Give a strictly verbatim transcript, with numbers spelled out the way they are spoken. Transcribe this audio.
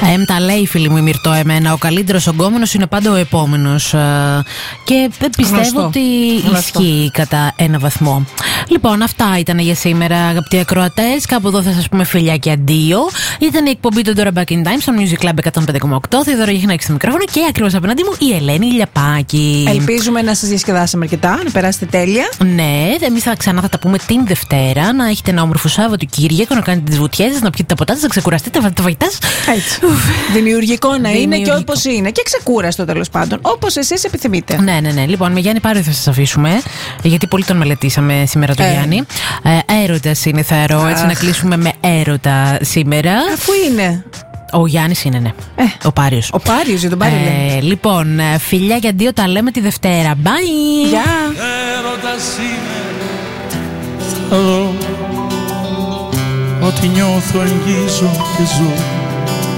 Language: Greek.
Εμ τα λέει η φίλη μου η Μυρτώ εμένα. Ο καλύτερος ογκόμενος είναι πάντα ο επόμενος. Και πιστεύω Γνωστό. ότι Γνωστό. ισχύει κατά ένα βαθμό. Λοιπόν, αυτά ήταν για σήμερα, αγαπητοί ακροατές. Κάπου εδώ θα σας πούμε φιλιά και αντίο. Ήταν η εκπομπή του Dora Back in Time στο Music Club εκατόν πέντε κόμμα οκτώ. Θεοδόρα Γεχνάκη στο μικρόφωνο και ακριβώς απέναντί μου η Ελένη Λιαπάκη. Ελπίζουμε να σας διασκεδάσαμε αρκετά, να περάσετε τέλεια. Ναι, εμείς θα ξανά θα τα πούμε την Δευτέρα. Να έχετε ένα όμορφο Σάββατοκύριακο, να κάνετε τις βουτιές σας, να πιείτε τα ποτά σας, να ξεκουραστείτε, να φάτε τα φαγητά σας. Έτσι. Δημιουργικό να είναι και όπως είναι. Και ξεκούραστο τέλος πάντων. Όπως εσείς επιθυμείτε. Ναι, ναι, ναι. Λοιπόν, με Γιάννη Πάρο θα σας αφήσουμε. Γιατί πολύ τον μελετήσαμε σήμερα τον ε. Γιάννη. Ε, έρωτας είναι, θεωρώ. Αχ. Έτσι να κλείσουμε με έρωτα σήμερα. Αφού είναι. Ο Γιάννης είναι, ναι. Ε, ο Πάριος. Ο Πάριος, για τον Πάριο ε, Λοιπόν, φιλιά και αντίο, τα λέμε τη Δευτέρα. Bye! Γεια! Έρωτας είναι, θα δω, ό,τι νιώθω, αγγίζω και ζω.